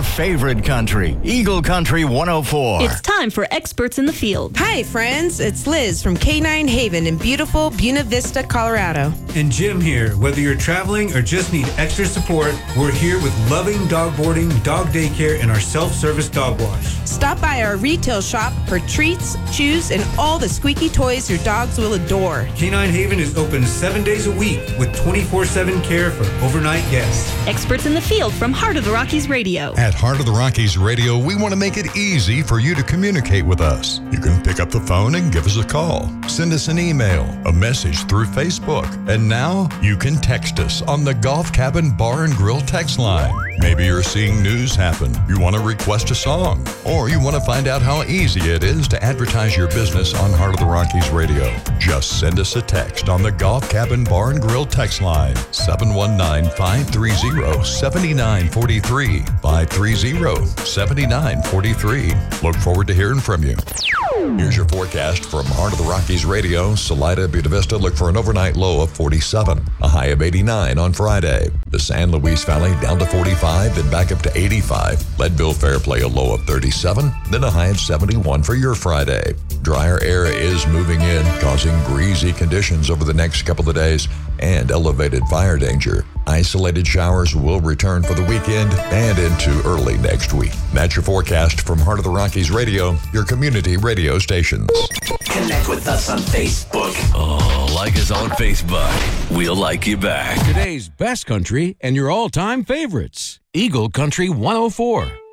favorite country, Eagle Country 104. It's time for Experts in the Field. Hi, friends. It's Liz from K9 Haven in beautiful Buena Vista, Colorado. And Jim here. Whether you're traveling or just need extra support, we're here with loving dog boarding, dog daycare, and our self-service dog wash. Stop by our retail shop for treats, chews, and all the squeaky toys your dogs will adore. K9 Haven is open 7 days a week with 24/7 care for overnight guests. Experts in the Field from Heart of the Rockies Radio. At Heart of the Rockies Radio, we want to make it easy for you to communicate with us. You can pick up the phone and give us a call. Send us an email, a message through Facebook. And now you can text us on the Golf Cabin Bar and Grill text line. Maybe you're seeing news happen, you want to request a song, or you want to find out how easy it is to advertise your business on Heart of the Rockies Radio. Just send us a text on the Golf Cabin Bar and Grill text line, 719-530-7943, 530-7943. Look forward to hearing from you. Here's your forecast from Heart of the Rockies Radio. Salida, Buena Vista, look for an overnight low of 47, a high of 89 on Friday. The San Luis Valley down to 45, then back up to 85. Leadville Fairplay a low of 37, then a high of 71 for your Friday. Drier air is moving in, causing breezy conditions over the next couple of days and elevated fire danger. Isolated showers will return for the weekend and into early next week. That's your forecast from Heart of the Rockies Radio, your community radio stations. Connect with us on Facebook. Oh, like us on Facebook. We'll like you back. Today's best country and your all-time favorites. Eagle Country 104.